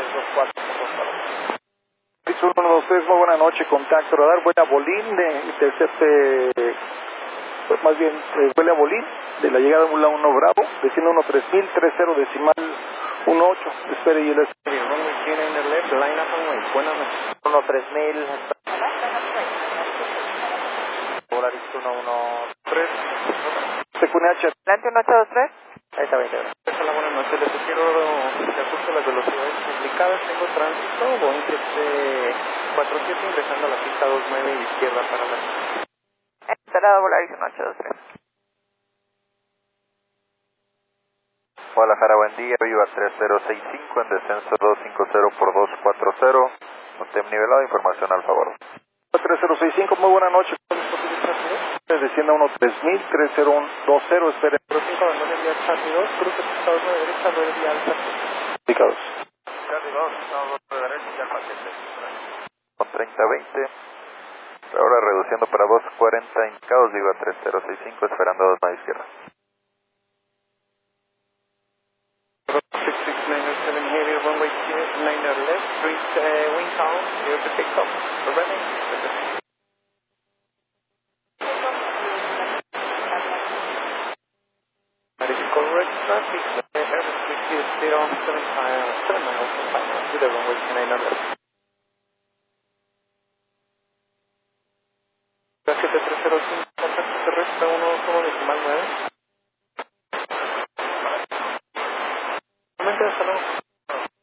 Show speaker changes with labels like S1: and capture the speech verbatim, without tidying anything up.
S1: dos cuatro, dos cuatro.
S2: uno dos tres, muy buena noche, contacto radar, vuela Bolín, de, intercepte, pues más bien, eh, vuela Bolín, de la llegada de Mula uno Bravo, destino uno tres mil, tres cero decimal uno ocho, espere y el es.
S1: Runway tiene en el left, line up and wait, buenas noches. uno tres mil, Polaris uno uno tres.
S2: C Q N H.
S3: Atlante uno ocho dos tres.
S1: Ahí está, veinte gracias. Hola, buenas noches, les sugiero que ajuste las velocidades publicadas, tengo tránsito, Boeing siete cuatro siete ingresando a la pista dos nueve izquierda para la...
S3: Instalado Volaris uno ocho dos tres.
S4: Guadalajara, buen día, Viva tres cero seis cinco en descenso dos cinco cero por dos cuatro cero, usted nivelado, información al favor.
S2: tres cero seis cinco, muy buena noche, descienda uno tres mil, tres cero uno dos cero, espere.
S1: cero cinco, abandone vía Charlie dos, cruce pista dos nueve derecha, nueve vía alta.
S2: Indicados.
S4: Charlie dos, dos de derecha y al paciente. Con treinta veinte, ahora reduciendo para dos cuarenta indicados, Viva tres cero seis cinco, esperando dos más izquierda.
S1: six six nine seven heavy, runway nine left, three uh, wing count, clear to take off. Ready? That is correct traffic, uh, airspeed is zero seven five, seven miles per final to the runway nine left. Gracias, tres cero cinco, contacto terrestre uno, uno decimal nueve.